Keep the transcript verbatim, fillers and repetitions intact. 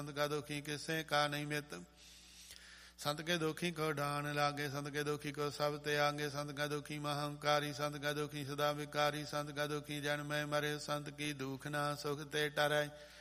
संत का दुखी किसे का नहीं मित। संत के दुखी को ढान लागे, संत के दुखी को सब त्यागे। संत का दुखी महंकारी, संत का दुखी सदा विकारी। संत का दुखी जन्म में मरे, संत की दुख ना सुख ते टरै।